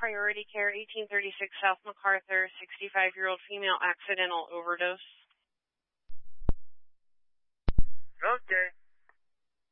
Priority Care, 1836 South MacArthur, 65-year-old female accidental overdose.